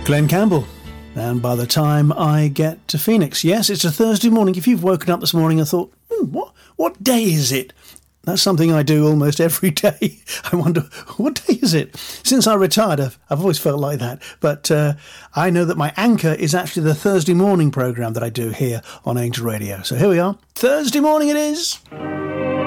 Glenn Campbell. And by the time I get to Phoenix, yes, it's a Thursday morning. If you've woken up this morning and thought, what day is it? That's something I do almost every day. I wonder, what day is it? Since I retired, I've always felt like that. But I know that my anchor is actually the Thursday morning programme that I do here on Angel Radio. So here we are. Thursday morning it is.